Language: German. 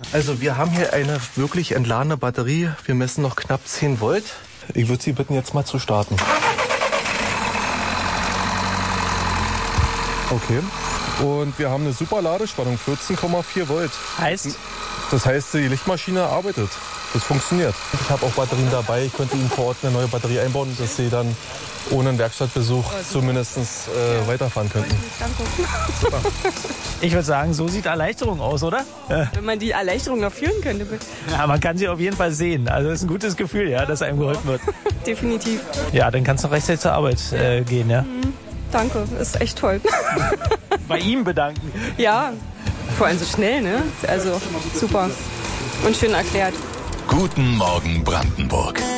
Also wir haben hier eine wirklich entladene Batterie. Wir messen noch knapp 10 Volt. Ich würde Sie bitten, jetzt mal zu starten. Okay. Und wir haben eine super Ladespannung, 14,4 Volt. Das heißt, die Lichtmaschine arbeitet. Das funktioniert. Ich habe auch Batterien dabei. Ich könnte Ihnen vor Ort eine neue Batterie einbauen, dass Sie dann ohne einen Werkstattbesuch zumindest weiterfahren könnten. Danke. Super. Ich würde sagen, so sieht Erleichterung aus, oder? Wenn man die Erleichterung noch fühlen könnte. Ja, man kann sie auf jeden Fall sehen. Also das ist ein gutes Gefühl, ja, dass einem geholfen wird. Definitiv. Ja, dann kannst du rechtzeitig zur Arbeit gehen, ja? Danke, ist echt toll. Bei ihm bedanken. Ja, vor allem so schnell, ne? Also super und schön erklärt. Guten Morgen Brandenburg.